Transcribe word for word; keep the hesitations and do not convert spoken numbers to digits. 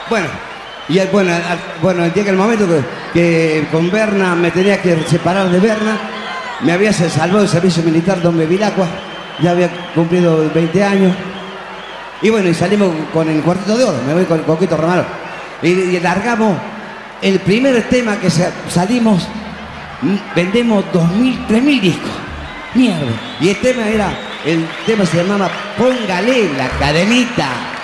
Bueno, y el, bueno, al, bueno, llega el momento que, que con Berna me tenía que separar de Berna. Me había salvado del servicio militar don Bevilacqua. Ya había cumplido veinte años. Y bueno, y salimos con el Cuarteto de Oro. Me voy con el Coquito Romano. Y, y largamos el primer tema que sa salimos. Vendemos dos mil, tres mil discos. Mierda. Y el tema era, el tema se llamaba Póngale la cadenita.